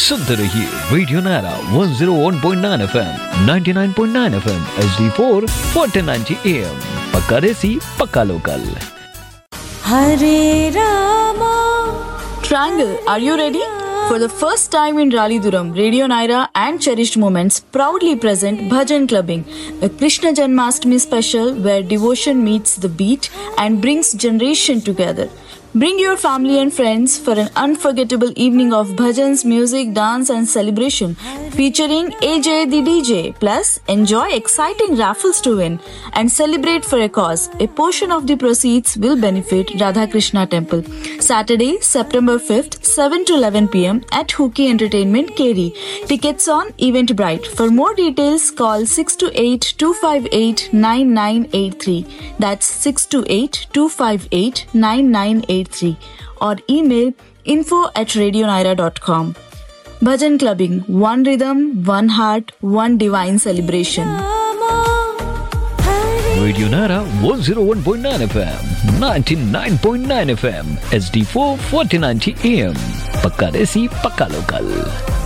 सुनते रहिए radio Naira 101.9 FM, 99.9 FM, HD4, 1490 AM। पक्का देसी, पक्का local. Hare Rama. Triangle, are you ready? For the first time in Raleigh-Durham, Radio Naira and Cherished Moments proudly present Bhajan Clubbing, a Krishna Janmashtami special where devotion meets the beat and brings generation together. Bring your family and friends for an unforgettable evening of bhajans, music, dance and celebration featuring AJ the DJ. Plus, enjoy exciting raffles to win and celebrate for a cause. A portion of the proceeds will benefit Radha Krishna Temple. Saturday, September 5th, 7 to 11 p.m. at Hookie Entertainment, Keri. Tickets on Eventbrite. For more details, call 628-258-9983. That's 628-258-9983. Or email info@radionaira.com. Bhajan Clubbing, one rhythm, one heart, one divine celebration. Radio Naira 101.9 FM, 99.9 FM, HD4, 1490 AM। पक्का देसी, पक्का local.